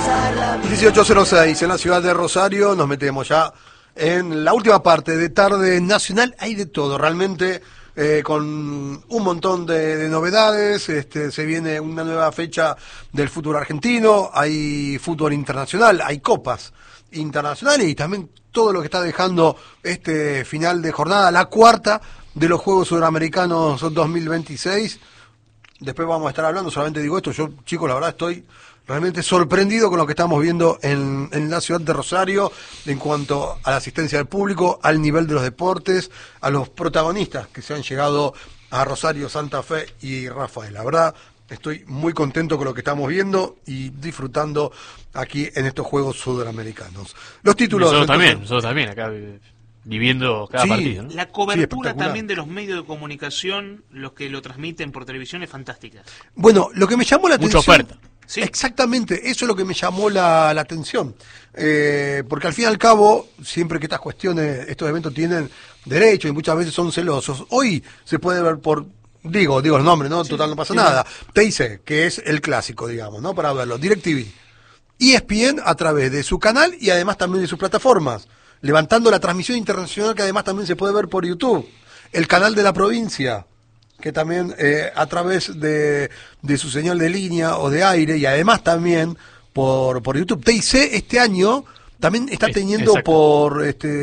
18:06 en la ciudad de Rosario. Nos metemos ya en la última parte de Tarde Nacional. Hay de todo, realmente, con un montón de novedades. Se viene una nueva fecha del fútbol argentino, hay fútbol internacional, hay copas internacionales y también todo lo que está dejando este final de jornada, la cuarta de los Juegos Suramericanos 2026. Después vamos a estar hablando, solamente digo esto, yo, chicos, la verdad estoy realmente sorprendido con lo que estamos viendo en la ciudad de Rosario en cuanto a la asistencia del público, al nivel de los deportes, a los protagonistas que se han llegado a Rosario, Santa Fe y Rafael. La verdad, estoy muy contento con lo que estamos viendo y disfrutando aquí en estos Juegos Sudamericanos. Los títulos... Nosotros también, acá viviendo cada partido, ¿no? La cobertura también de los medios de comunicación, los que lo transmiten por televisión, es fantástica. Bueno, lo que me llamó la atención... Mucha oferta. Sí. Exactamente, eso es lo que me llamó la atención, porque al fin y al cabo, siempre que estas cuestiones, estos eventos tienen derecho y muchas veces son celosos, hoy se puede ver por, digo los nombres, ¿no? Sí, total, no pasa nada, TIC, que es el clásico, digamos, ¿no? Para verlo, DirecTV, ESPN a través de su canal y además también de sus plataformas, levantando la transmisión internacional que además también se puede ver por YouTube, el canal de la provincia, que también a través de su señal de línea o de aire y además también por YouTube. TIC este año también está teniendo por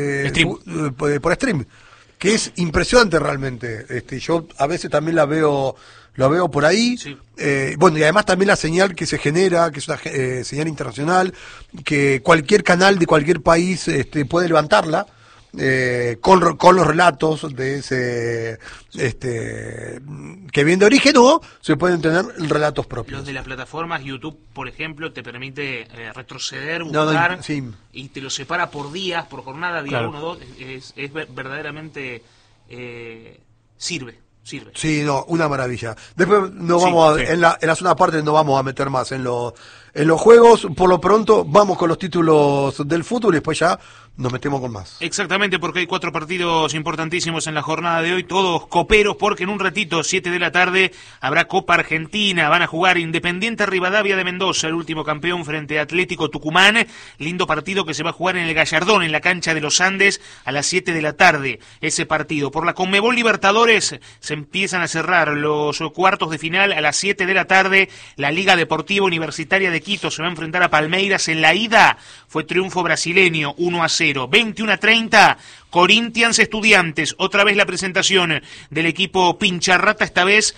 stream, que es impresionante realmente. Yo a veces también lo veo por ahí. Sí. Bueno, y además también la señal que se genera, que es una señal internacional, que cualquier canal de cualquier país puede levantarla. Con los relatos de ese que viene de origen o se pueden tener relatos propios. Los de las plataformas, YouTube, por ejemplo, te permite retroceder, buscar y te lo separa por días, por jornada, día 1, 2, es verdaderamente sirve. Sí, una maravilla. Después en la segunda parte no vamos a meter más en los juegos. Por lo pronto vamos con los títulos del fútbol y después ya nos metemos con más. Exactamente, porque hay 4 partidos importantísimos en la jornada de hoy, todos coperos, porque en un ratito, 7 de la tarde, habrá Copa Argentina. Van a jugar Independiente Rivadavia de Mendoza, el último campeón, frente a Atlético Tucumán. Lindo partido que se va a jugar en el Gallardón, en la cancha de los Andes, a las 7 de la tarde. Ese partido. Por la Conmebol Libertadores se empiezan a cerrar los cuartos de final a las 7 de la tarde. La Liga Deportiva Universitaria de Quito se va a enfrentar a Palmeiras. En la ida fue triunfo brasileño, 1-0. 21-30, Corinthians Estudiantes, otra vez la presentación del equipo Pincharrata, esta vez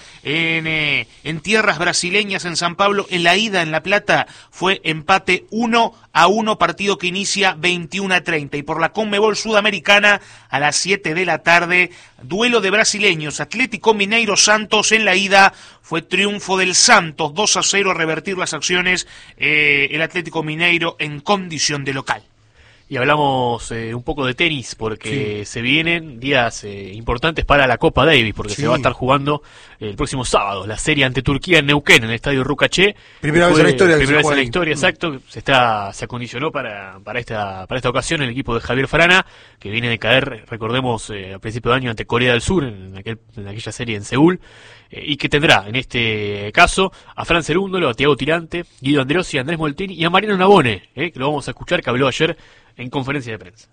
en tierras brasileñas, en San Pablo. En la ida, en La Plata, fue empate 1-1, partido que inicia 21-30. Y por la Conmebol Sudamericana, a las 7 de la tarde, duelo de brasileños, Atlético Mineiro Santos. En la ida fue triunfo del Santos, 2-0, a revertir las acciones el Atlético Mineiro en condición de local. Y hablamos un poco de tenis, porque se vienen días importantes para la Copa Davis, porque se va a estar jugando el próximo sábado la serie ante Turquía en Neuquén, en el estadio Rucaché. Primera vez en la historia, exacto. Se acondicionó para esta ocasión el equipo de Javier Frana, que viene de caer, recordemos, a principio de año ante Corea del Sur, en aquella serie en Seúl, y que tendrá, en este caso, a Fran Cerúndolo, a Thiago Tirante, Guido Andreossi, a Andrés Molteni y a Mariano Navone, que lo vamos a escuchar, que habló ayer en conferencia de prensa.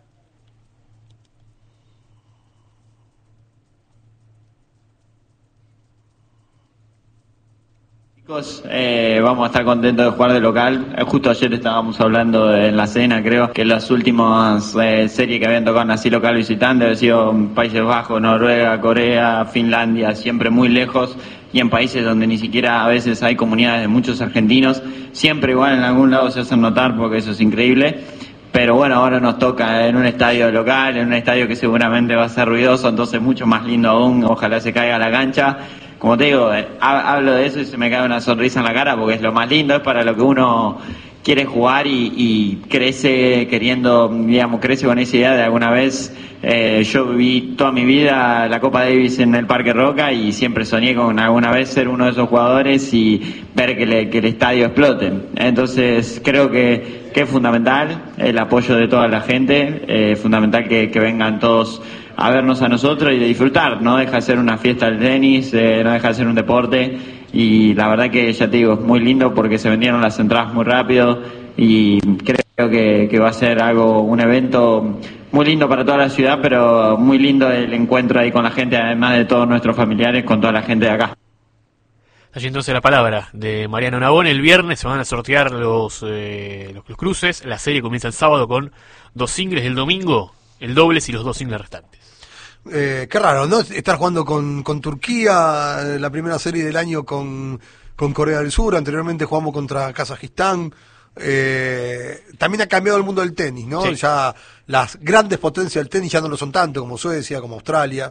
Chicos, vamos a estar contentos de jugar de local. Justo ayer estábamos hablando en la cena, creo que las últimas series que habían tocado así local visitante habían sido Países Bajos, Noruega, Corea, Finlandia, siempre muy lejos, y en países donde ni siquiera a veces hay comunidades de muchos argentinos. Siempre igual en algún lado se hacen notar, porque eso es increíble. Pero bueno, ahora nos toca en un estadio local, en un estadio que seguramente va a ser ruidoso, entonces mucho más lindo aún. Ojalá se caiga la cancha. Como te digo, hablo de eso y se me cae una sonrisa en la cara, porque es lo más lindo, es para lo que uno quiere jugar y crece queriendo, digamos, crece con esa idea de alguna vez. Yo viví toda mi vida la Copa Davis en el Parque Roca y siempre soñé con alguna vez ser uno de esos jugadores y ver que el estadio explote. Entonces creo que es fundamental el apoyo de toda la gente, es fundamental que vengan todos a vernos a nosotros y de disfrutar. No deja de ser una fiesta del tenis, no deja de ser un deporte, y la verdad que ya te digo, es muy lindo porque se vendieron las entradas muy rápido y creo que va a ser un evento muy lindo para toda la ciudad, pero muy lindo el encuentro ahí con la gente, además de todos nuestros familiares, con toda la gente de acá. Allí entonces la palabra de Mariano Navone. El viernes se van a sortear los cruces. La serie comienza el sábado con 2 singles, el domingo el dobles y los 2 singles restantes. Qué raro, ¿no? Estar jugando con Turquía, la primera serie del año con Corea del Sur, anteriormente jugamos contra Kazajistán. También ha cambiado el mundo del tenis, ¿no? Sí. Ya las grandes potencias del tenis ya no lo son tanto, como Suecia, como Australia.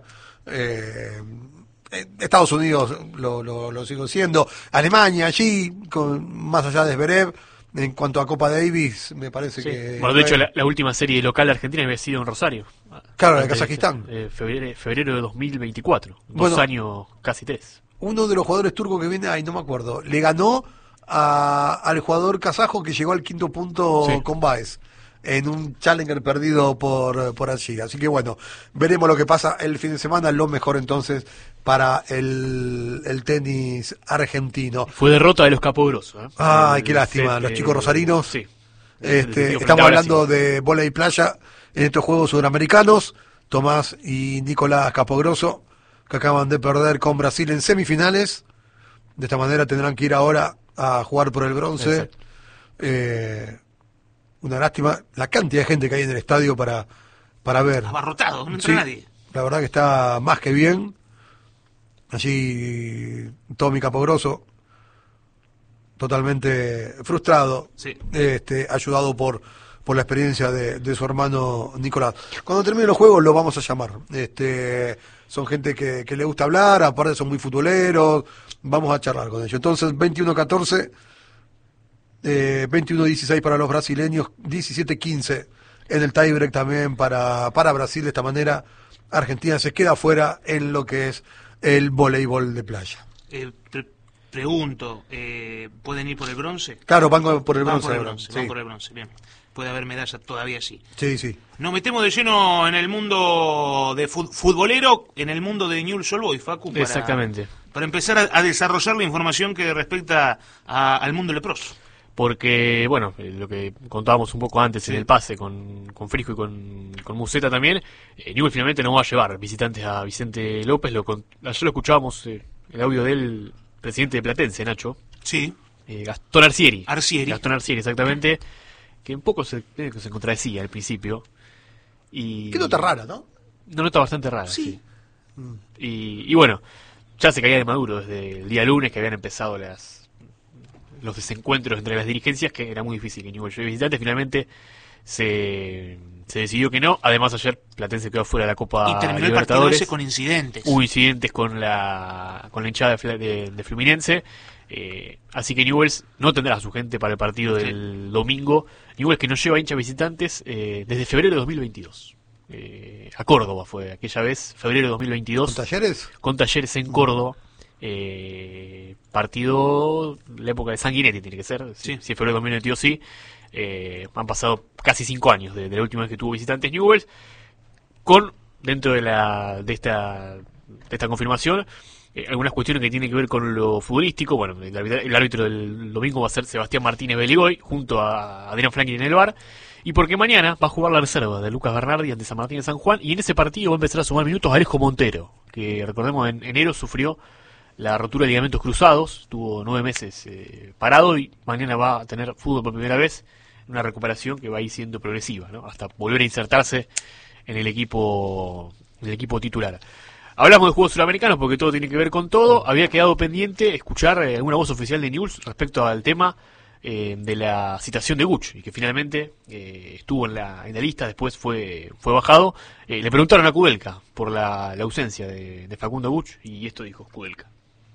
Estados Unidos lo sigo siendo, Alemania allí, más allá de Zverev, en cuanto a Copa Davis, me parece Sí. que... Bueno, de hecho, la última serie local de Argentina había sido en Rosario. Claro, de Antes Kazajistán. Febrero de 2024. Bueno, 2 años, casi 3. Uno de los jugadores turcos que viene, no me acuerdo, le ganó al jugador kazajo que llegó al 5.º punto Sí. con Baez, en un Challenger perdido por allí. Así que bueno, veremos lo que pasa el fin de semana, lo mejor entonces para el tenis argentino. Fue derrota de los Capogrossos. Ay, qué lástima, los chicos rosarinos. Sí. Estamos hablando de vóley playa en estos Juegos Sudamericanos. Tomás y Nicolás Capogrosso, que acaban de perder con Brasil en semifinales. De esta manera tendrán que ir ahora a jugar por el bronce. Una lástima la cantidad de gente que hay en el estadio para ver. Abarrotado, no entra nadie. La verdad que está más que bien. Allí Tommy Capogrosso, totalmente frustrado, Sí. ayudado por la experiencia de su hermano Nicolás. Cuando termine los juegos lo vamos a llamar. Son gente que le gusta hablar, aparte son muy futboleros, vamos a charlar con ellos. Entonces 21-14, 21-16 para los brasileños, 17-15 en el tiebreak también para Brasil. De esta manera Argentina se queda fuera en lo que es el voleibol de playa. Pregunto, ¿pueden ir por el bronce? Claro, van por el Van bronce. por el ahora. bronce, Sí. van por el bronce, bien. Puede haber medalla todavía, sí. Sí, sí. Nos metemos de lleno en el mundo de futbolero, en el mundo de Newell's Old Boys, Facu, Exactamente. para empezar a desarrollar la información que respecta al mundo leproso. Porque, bueno, lo que contábamos un poco antes Sí. en el pase con Frisco y con Musetta también, Newell's finalmente no va a llevar visitantes a Vicente López. Ayer lo escuchábamos, el audio del presidente de Platense, Nacho. Sí. Gastón Arcieri. Arcieri. Gastón Arcieri, exactamente. Que un poco se contradecía al principio. Y Qué nota rara, ¿no? Una nota bastante rara, Sí. sí. Y bueno, ya se caía de maduro desde el día lunes que habían empezado los desencuentros entre las dirigencias, que era muy difícil que Newell's lleve visitantes. Finalmente se decidió que no. Además, ayer Platense quedó fuera de la Copa Y terminó el partido Libertadores. ese con incidentes. Hubo incidentes con la hinchada de Fluminense. Así que Newell's no tendrá a su gente para el partido del domingo. Newell's que no lleva hinchas visitantes desde febrero de 2022. A Córdoba fue aquella vez, febrero de 2022. ¿Con Talleres? Con Talleres en Córdoba. Partido la época de Sanguinetti tiene que ser. Sí. Si es febrero de 2022, sí. Han pasado casi 5 años de la última vez que tuvo visitantes Newell's. Con, dentro de esta confirmación, algunas cuestiones que tienen que ver con lo futbolístico. Bueno, el árbitro del domingo va a ser Sebastián Martínez Beligoy, junto a Adrián Franklin en el VAR. Y porque mañana va a jugar la reserva de Lucas Bernardi ante San Martín de San Juan. Y en ese partido va a empezar a sumar minutos Alejo Montero, que recordemos en enero sufrió la rotura de ligamentos cruzados. Estuvo 9 meses parado y mañana va a tener fútbol por primera vez. Una recuperación que va a ir siendo progresiva, ¿no? Hasta volver a insertarse en el equipo titular. Hablamos de juegos sudamericanos porque todo tiene que ver con todo. Había quedado pendiente escuchar alguna voz oficial de Newell's respecto al tema de la citación de Guch, y que finalmente estuvo en la lista, después fue bajado. Le preguntaron a Kudelka por la ausencia de Facundo Guch, y esto dijo Kudelka.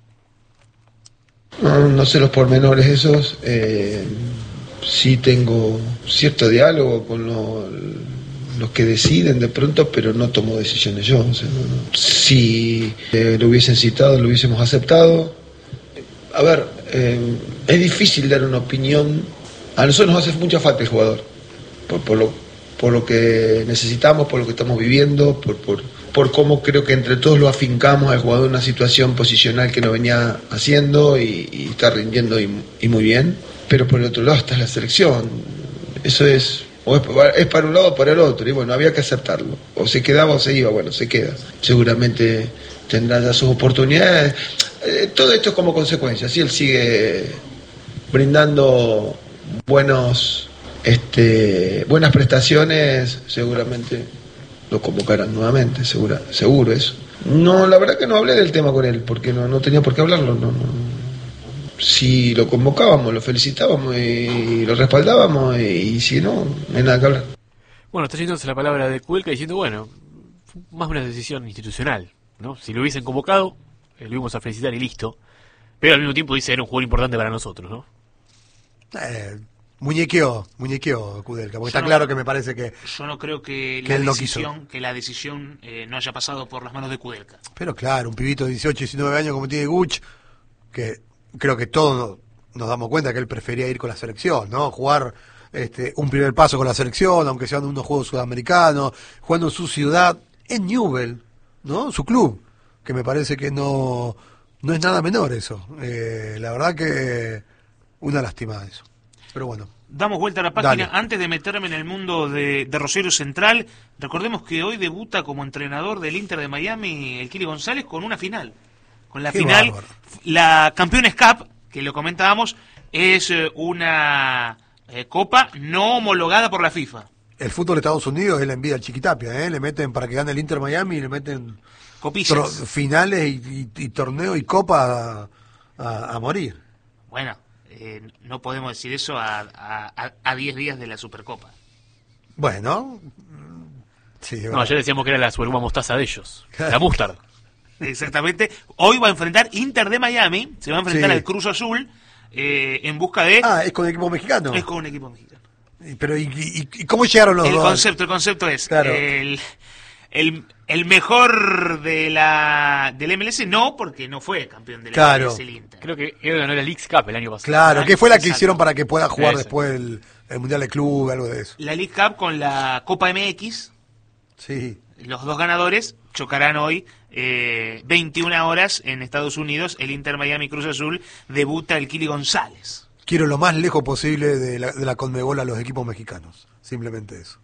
No sé los pormenores esos. Sí tengo cierto diálogo con los que deciden de pronto, pero no tomo decisiones yo. O sea, no. Si lo hubiesen citado, lo hubiésemos aceptado. A ver, es difícil dar una opinión. A nosotros nos hace mucha falta el jugador, por lo que necesitamos, por lo que estamos viviendo, por por cómo creo que entre todos lo afincamos al jugador en una situación posicional que no venía haciendo y está rindiendo y muy bien. Pero por el otro lado está la selección. Eso es para un lado o para el otro, y bueno, había que aceptarlo. O se quedaba o se iba. Bueno, se queda. Seguramente tendrá ya sus oportunidades. Todo esto es como consecuencia. Si él sigue brindando buenas prestaciones, seguramente lo convocarán nuevamente, seguro eso. No, la verdad que no hablé del tema con él, porque no tenía por qué hablarlo. No. Si lo convocábamos, lo felicitábamos y lo respaldábamos, y si no hay nada que hablar. Bueno, está yéndose la palabra de Kudelka diciendo, bueno, más una decisión institucional, ¿no? Si lo hubiesen convocado, lo íbamos a felicitar y listo. Pero al mismo tiempo dice, era un jugador importante para nosotros, ¿no? Muñequeó Kudelka, porque está claro que me parece que... Yo no creo que la decisión no haya pasado por las manos de Kudelka. Pero claro, un pibito de 18, 19 años como tiene Guch, que creo que todos nos damos cuenta que él prefería ir con la selección, ¿no? Jugar un primer paso con la selección, aunque sean unos juegos sudamericanos, jugando en su ciudad, en Newell, ¿no? Su club, que me parece que no es nada menor eso. La verdad que una lástima eso. Pero bueno. Damos vuelta a la página. Dale. Antes de meterme en el mundo de Rosario Central, recordemos que hoy debuta como entrenador del Inter de Miami el Kili González con una final. Con la Qué final, bárbaro. la Campeones Cup, que lo comentábamos, es una copa no homologada por la FIFA. El fútbol de Estados Unidos es la envidia al Chiquitapia, ¿eh? Le meten para que gane el Inter Miami, le meten Copillas. finales y torneo y copa a morir. Bueno, no podemos decir eso a 10 días de la Supercopa. Bueno, sí. No, bueno. ayer decíamos que era la Supercopa mostaza de ellos, la Mustard. Exactamente. Hoy va a enfrentar Inter de Miami, se va a enfrentar Sí. al Cruz Azul en busca de... ¿Es con el equipo mexicano? Es con un equipo mexicano. Pero ¿y cómo llegaron los dos? El concepto es Claro. el mejor del MLS, no, porque no fue campeón del Claro. MLS el Inter. Creo que él ganó la Leagues Cup el año pasado. Claro, que fue la que Exacto. hicieron para que pueda jugar Eso. después el Mundial de Club, algo de eso. La League Cup con la Copa MX, Sí. los dos ganadores chocarán hoy 21 horas en Estados Unidos. El Inter Miami Cruz Azul debuta el Kili González. Quiero lo más lejos posible de la Conmebol a los equipos mexicanos. Simplemente eso.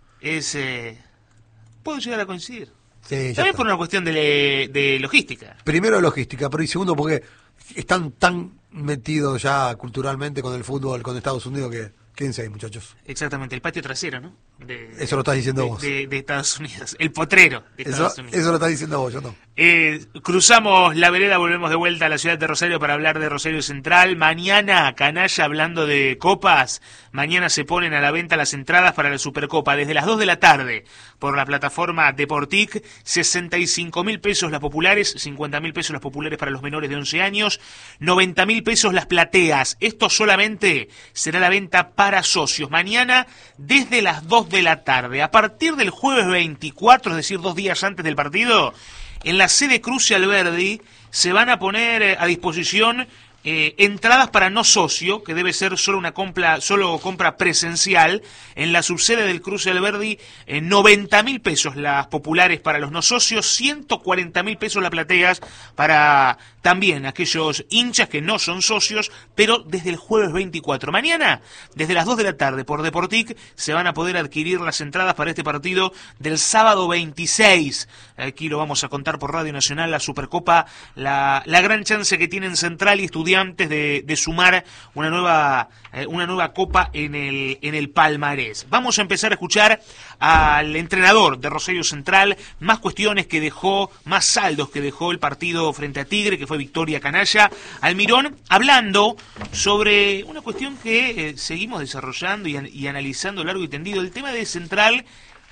Puedo llegar a coincidir. Sí, ya También está. por una cuestión de logística. Primero logística, pero y segundo porque están tan metidos ya culturalmente con el fútbol, con Estados Unidos, que quédense ahí, muchachos. Exactamente, el patio trasero, ¿no? Eso lo estás diciendo vos. De Estados Unidos, el potrero de Estados Unidos. Eso lo estás diciendo vos, yo no. Cruzamos la vereda, volvemos de vuelta a la ciudad de Rosario para hablar de Rosario Central. Mañana, canalla, hablando de copas, mañana se ponen a la venta las entradas para la Supercopa desde las 2 de la tarde por la plataforma Deportic. 65.000 pesos las populares, 50.000 pesos las populares para los menores de 11 años, 90.000 pesos las plateas. Esto solamente será la venta para socios. Mañana desde las 2 de la tarde. A partir del jueves 24, es decir, 2 días antes del partido, en la sede Cruce Alberdi se van a poner a disposición entradas para no socio, que debe ser solo compra presencial. En la subsede del Cruce Alberdi, 90.000 pesos las populares para los no socios, 140.000 pesos las plateas para también aquellos hinchas que no son socios, pero desde el jueves 24. Mañana, desde las 2 de la tarde por Deportic, se van a poder adquirir las entradas para este partido del sábado 26. Aquí lo vamos a contar por Radio Nacional, la Supercopa, la gran chance que tienen Central y Estudiantes de sumar una nueva copa en el palmarés. Vamos a empezar a escuchar al entrenador de Rosario Central, más cuestiones que dejó, más saldos que dejó el partido frente a Tigre, que fue victoria canalla. Almirón hablando sobre una cuestión que seguimos desarrollando y analizando largo y tendido, el tema de Central,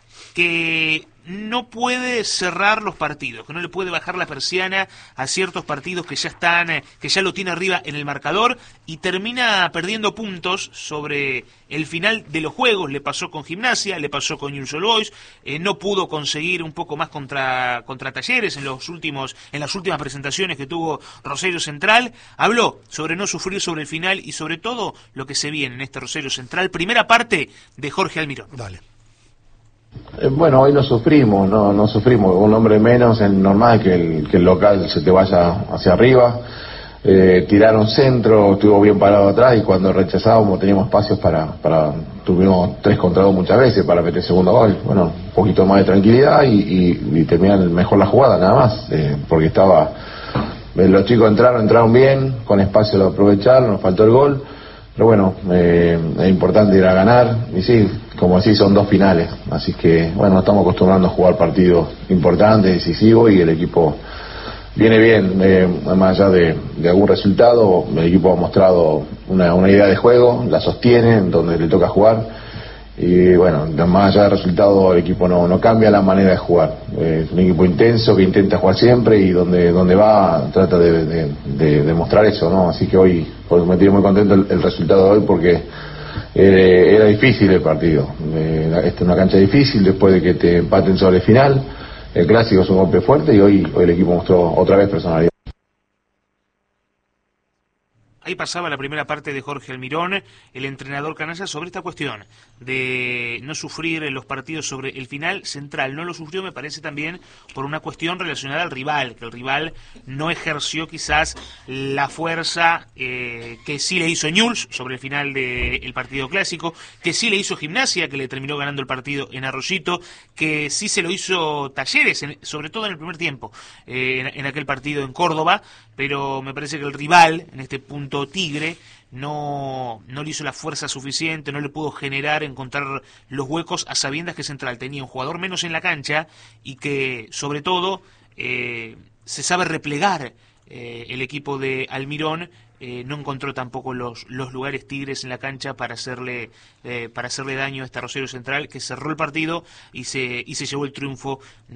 que no puede cerrar los partidos, que no le puede bajar la persiana a ciertos partidos que ya están, que ya lo tiene arriba en el marcador, y termina perdiendo puntos sobre el final de los juegos. Le pasó con Gimnasia, le pasó con Newell's Old Boys, no pudo conseguir un poco más contra Talleres en las últimas presentaciones que tuvo Rosario Central. Habló sobre no sufrir sobre el final y sobre todo lo que se viene en este Rosario Central. Primera parte de Jorge Almirón. Dale. Bueno, hoy no sufrimos, no sufrimos. Un hombre menos es normal que el local se te vaya hacia arriba. Tiraron centro, estuvo bien parado atrás y cuando rechazábamos teníamos espacios tuvimos 3 contra 2 muchas veces para meter segundo gol. Bueno, un poquito más de tranquilidad y terminar mejor la jugada nada más, porque los chicos entraron bien, con espacio lo aprovecharon, nos faltó el gol. Pero bueno, es importante ir a ganar y sí, como así son 2 finales, así que bueno, estamos acostumbrando a jugar partidos importantes, decisivos y el equipo viene bien, más allá de algún resultado, el equipo ha mostrado una idea de juego, la sostiene en donde le toca jugar y bueno, más allá del resultado el equipo no cambia la manera de jugar, es un equipo intenso que intenta jugar siempre y donde va trata de demostrar eso, ¿no? Así que hoy me tiene muy contento el resultado de hoy porque era difícil el partido, esta es una cancha difícil después de que te empaten sobre el final. El clásico es un golpe fuerte y hoy el equipo mostró otra vez personalidad. Ahí pasaba la primera parte de Jorge Almirón, el entrenador canalla, sobre esta cuestión de no sufrir en los partidos sobre el final central. No lo sufrió, me parece, también por una cuestión relacionada al rival, que el rival no ejerció quizás la fuerza que sí le hizo Newell's sobre el final del partido clásico, que sí le hizo Gimnasia, que le terminó ganando el partido en Arroyito, que sí se lo hizo Talleres, sobre todo en el primer tiempo, en aquel partido en Córdoba, pero me parece que el rival, en este punto Tigre, no le hizo la fuerza suficiente, no le pudo encontrar los huecos a sabiendas que Central tenía un jugador menos en la cancha y que sobre todo se sabe replegar el equipo de Almirón. No encontró tampoco los lugares Tigres en la cancha para hacerle daño a este Rosario Central, que cerró el partido y se llevó el triunfo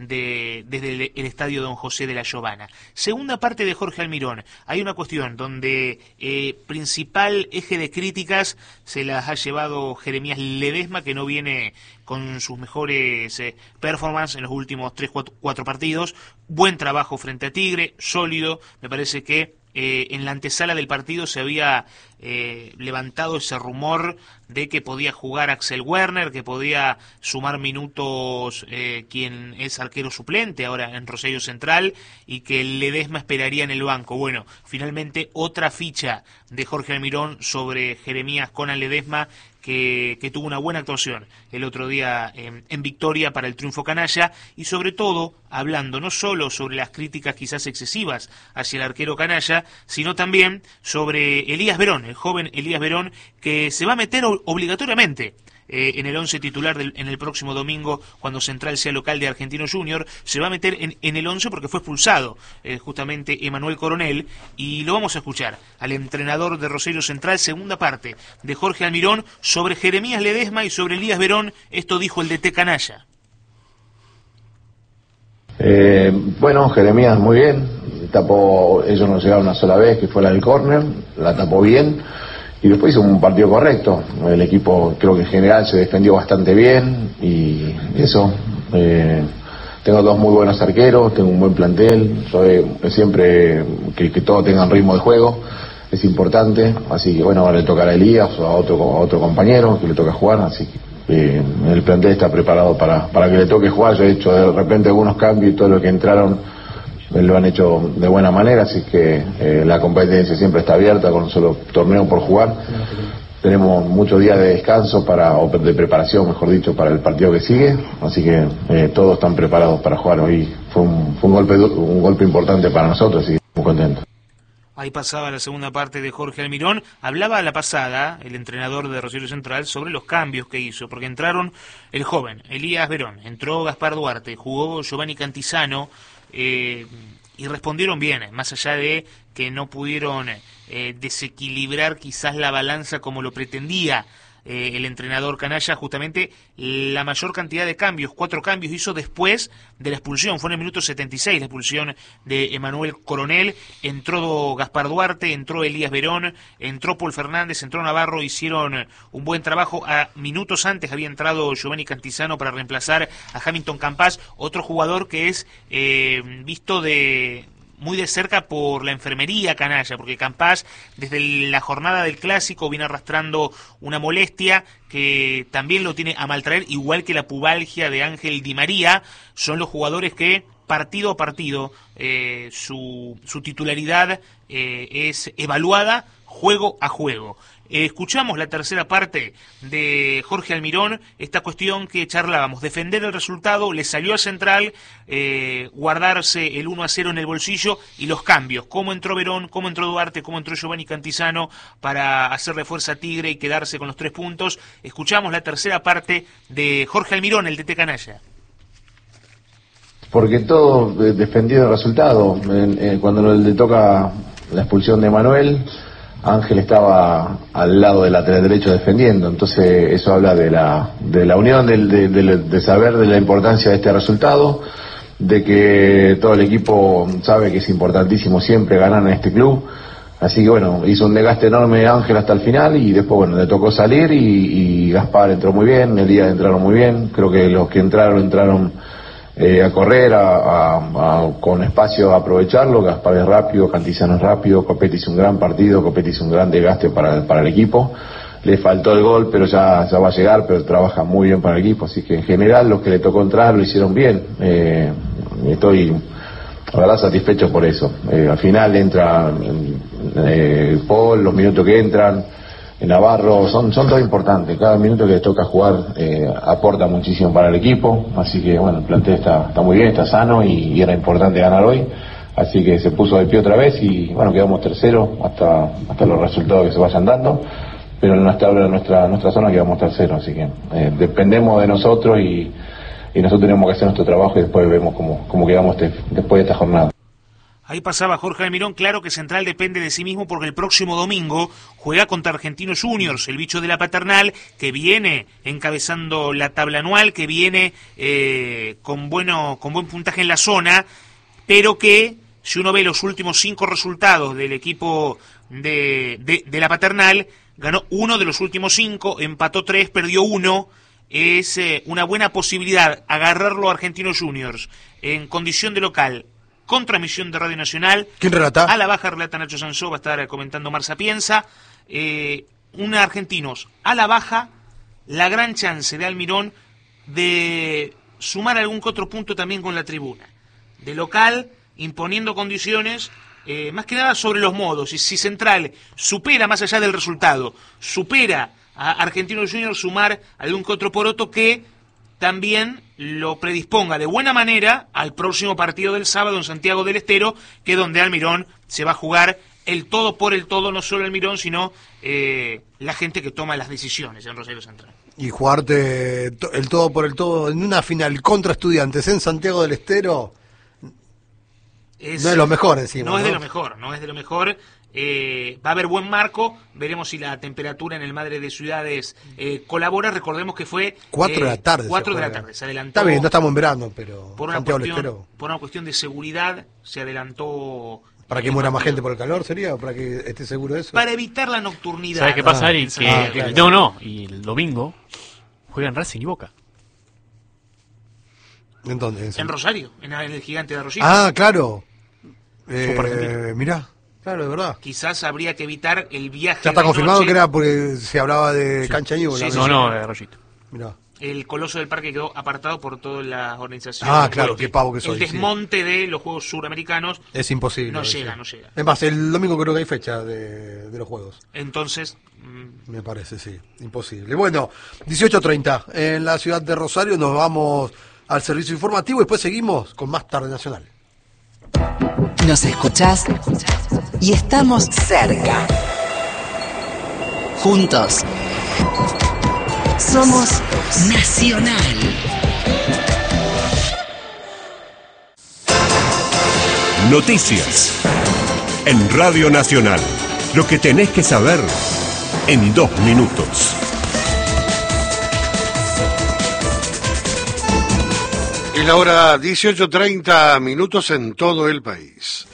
desde el estadio Don José de la Giovana. Segunda parte de Jorge Almirón. Hay una cuestión donde principal eje de críticas se las ha llevado Jeremías Ledesma, que no viene con sus mejores performances en los últimos 3-4 partidos. Buen trabajo frente a Tigre, sólido. Me parece que en la antesala del partido se había levantado ese rumor de que podía jugar Axel Werner, que podía sumar minutos quien es arquero suplente ahora en Rosario Central y que Ledesma esperaría en el banco. Bueno, finalmente otra ficha de Jorge Almirón sobre Jeremías Conan Ledesma, que tuvo una buena actuación el otro día en Victoria para el triunfo canalla, y sobre todo hablando no solo sobre las críticas quizás excesivas hacia el arquero canalla, sino también sobre Elías Verón, el joven Elías Verón, que se va a meter obligatoriamente en el 11 titular en el próximo domingo, cuando Central sea local de Argentino Junior. Se va a meter en el 11 porque fue expulsado justamente Emanuel Coronel, y lo vamos a escuchar al entrenador de Rosario Central. Segunda parte de Jorge Almirón sobre Jeremías Ledesma y sobre Elías Verón. Esto dijo el DT canalla. Bueno, Jeremías muy bien, ellos no llegaron una sola vez, que fue la del córner, la tapó bien. Y después hizo un partido correcto. El equipo creo que en general se defendió bastante bien y eso. Tengo 2 muy buenos arqueros, tengo un buen plantel. Soy siempre que todos tengan ritmo de juego, es importante. Así que bueno, ahora le tocará a Elías o a otro compañero que le toca jugar. Así que el plantel está preparado para que le toque jugar. Yo he hecho de repente algunos cambios y todo lo que entraron lo han hecho de buena manera, así que la competencia siempre está abierta con un solo torneo por jugar. Tenemos muchos días de descanso o de preparación, mejor dicho, para el partido que sigue, así que todos están preparados para jugar. Hoy fue un golpe importante para nosotros y muy contentos. Ahí pasaba la segunda parte de Jorge Almirón. Hablaba a la pasada el entrenador de Rosario Central sobre los cambios que hizo, porque entraron el joven Elías Verón, entró Gaspar Duarte, jugó Giovanni Cantizano, y respondieron bien, más allá de que no pudieron desequilibrar quizás la balanza como lo pretendía el entrenador canalla. Justamente la mayor cantidad de cambios, 4 cambios hizo después de la expulsión. Fue en el minuto 76 la expulsión de Emanuel Coronel. Entró Gaspar Duarte, entró Elías Verón, entró Paul Fernández, entró Navarro. Hicieron un buen trabajo. Minutos antes había entrado Giovanni Cantizano para reemplazar a Hamilton Campas, otro jugador que es visto de muy de cerca por la enfermería canalla, porque Campás desde la jornada del Clásico viene arrastrando una molestia que también lo tiene a maltraer, igual que la pubalgia de Ángel Di María. Son los jugadores que partido a partido su titularidad es evaluada juego a juego. Escuchamos la tercera parte de Jorge Almirón, esta cuestión que charlábamos, defender el resultado, le salió a Central, guardarse el 1-0 en el bolsillo y los cambios, cómo entró Verón, cómo entró Duarte, cómo entró Giovanni Cantizano para hacerle fuerza a Tigre y quedarse con los 3 puntos. Escuchamos la tercera parte de Jorge Almirón, el DT canalla. Porque todo defendido el resultado. Cuando le toca la expulsión de Manuel, Ángel estaba al lado del lateral derecho defendiendo, entonces eso habla de la unión, de saber de la importancia de este resultado, de que todo el equipo sabe que es importantísimo siempre ganar en este club. Así que bueno, hizo un desgaste enorme Ángel hasta el final y después bueno, le tocó salir y Gaspar entró muy bien, Elías entraron muy bien, creo que los que entraron a correr, con espacio a aprovecharlo. Gaspar es rápido, Cantizano es rápido, Copetti hizo un gran partido, Copetti hizo un gran desgaste para el equipo. Le faltó el gol, pero ya va a llegar, pero trabaja muy bien para el equipo, así que en general los que le tocó entrar lo hicieron bien. Estoy, la verdad, satisfecho por eso. Al final entra Paul, los minutos que entran, Navarro, son todos importantes. Cada minuto que le toca jugar aporta muchísimo para el equipo, así que bueno, el plantel está muy bien, está sano y era importante ganar hoy, así que se puso de pie otra vez y bueno, quedamos tercero hasta los resultados que se vayan dando, pero en nuestra zona quedamos tercero, así que dependemos de nosotros y nosotros tenemos que hacer nuestro trabajo y después vemos cómo quedamos después de esta jornada. Ahí pasaba Jorge Almirón. Claro que Central depende de sí mismo porque el próximo domingo juega contra Argentinos Juniors, el bicho de la Paternal, que viene encabezando la tabla anual, que viene con buen puntaje en la zona, pero que, si uno ve los últimos 5 resultados del equipo de la Paternal, ganó 1 de los últimos 5, empató 3, perdió 1. Es una buena posibilidad agarrarlo a Argentinos Juniors en condición de local, con transmisión de Radio Nacional. ¿Quién relata? A la baja relata Nacho Sansó, va a estar comentando Mar Sapienza. Un Argentinos a la baja, la gran chance de Almirón de sumar algún que otro punto también con la tribuna. De local, imponiendo condiciones, más que nada sobre los modos. Y si Central supera, más allá del resultado, supera a Argentinos Juniors, sumar algún que otro poroto que también lo predisponga de buena manera al próximo partido del sábado en Santiago del Estero, que es donde Almirón se va a jugar el todo por el todo, no solo Almirón, sino la gente que toma las decisiones en Rosario Central. Y jugarte el todo por el todo en una final contra Estudiantes en Santiago del Estero no es lo mejor encima. No es de lo mejor. Va a haber buen marco, veremos si la temperatura en el Madre de Ciudades colabora. Recordemos que fue 4 de la tarde. 4 de la tarde, se adelantó. Está bien, no estamos en verano, pero por una cuestión de seguridad se adelantó. ¿Para que muera más gente por el calor sería? ¿O para que esté seguro de eso? Para evitar la nocturnidad. ¿Sabes qué pasa, Ari? Claro. Y el domingo juegan Racing y Boca. ¿En dónde? En Rosario, en el Gigante de Arroyito. Ah, claro. Mirá. Claro, de verdad. Quizás habría que evitar el viaje. Ya está de confirmado noche. que era porque se hablaba de cancha ñuble. Sí, sí, No, de Arroyito. Mirá. El Coloso del Parque quedó apartado por toda la organización. Ah, claro, qué pavo que soy. El desmonte de los Juegos Suramericanos es imposible. no llega. Es más, el domingo creo que hay fecha de los Juegos. Entonces, me parece, sí, imposible. Bueno, 18:30 en la ciudad de Rosario, nos vamos al servicio informativo y después seguimos con más Tarde Nacional. Nos escuchás y estamos cerca. Juntos. Somos Nacional. Noticias. En Radio Nacional. Lo que tenés que saber en 2 minutos. Y la hora 18:30 minutos en todo el país.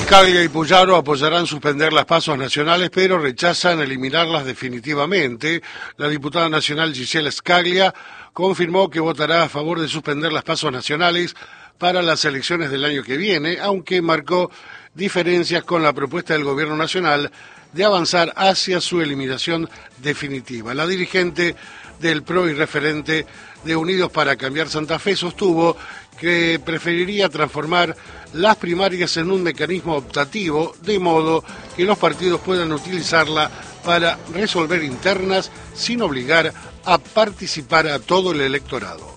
Scaglia y Puyaro apoyarán suspender las pasos nacionales, pero rechazan eliminarlas definitivamente. La diputada nacional Gisela Scaglia confirmó que votará a favor de suspender las pasos nacionales para las elecciones del año que viene, aunque marcó diferencias con la propuesta del gobierno nacional de avanzar hacia su eliminación definitiva. La dirigente del PRO y referente de Unidos para Cambiar Santa Fe sostuvo que preferiría transformar las primarias en un mecanismo optativo, de modo que los partidos puedan utilizarla para resolver internas sin obligar a participar a todo el electorado.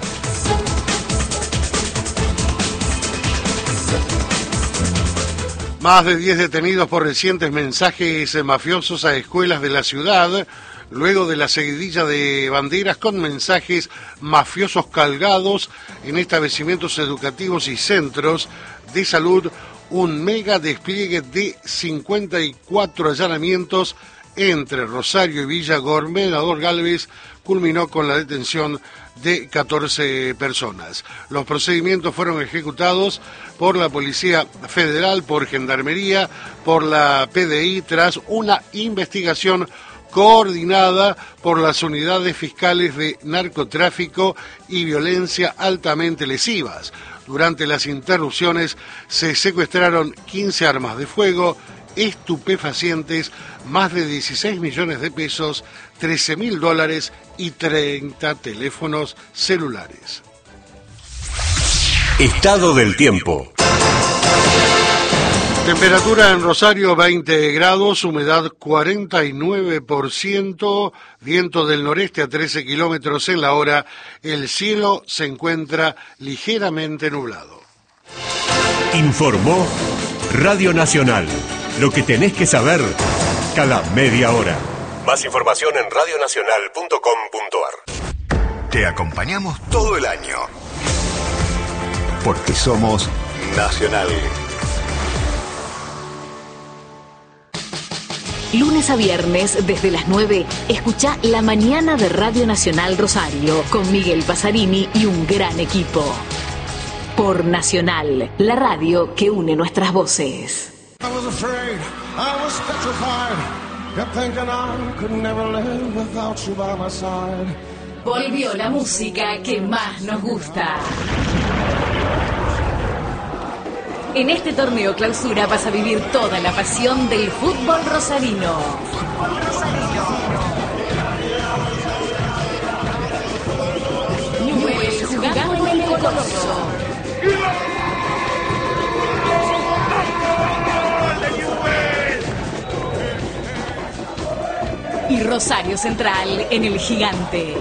Más de 10 detenidos por recientes mensajes mafiosos a escuelas de la ciudad, luego de la seguidilla de banderas con mensajes mafiosos colgados en establecimientos educativos y centros de salud. Un mega despliegue de 54 allanamientos entre Rosario y Villa Gobernador Gálvez culminó con la detención de 14 personas. Los procedimientos fueron ejecutados por la Policía Federal, por Gendarmería, por la PDI, tras una investigación coordinada por las unidades fiscales de narcotráfico y violencia altamente lesivas. Durante las interrupciones se secuestraron 15 armas de fuego, estupefacientes, más de 16 millones de pesos, $13.000 y 30 teléfonos celulares. Estado del tiempo. Temperatura en Rosario 20 grados, humedad 49%, viento del noreste a 13 kilómetros en la hora, el cielo se encuentra ligeramente nublado. Informó Radio Nacional, lo que tenés que saber cada media hora. Más información en radionacional.com.ar. Te acompañamos todo el año, porque somos Nacional. Lunes a viernes, desde las 9, escuchá La Mañana de Radio Nacional Rosario, con Miguel Pasarini y un gran equipo. Por Nacional, la radio que une nuestras voces. Volvió la música que más nos gusta. En este torneo clausura vas a vivir toda la pasión del fútbol rosarino. Newell's jugando en el Coloso. Y Rosario Central en el Gigante.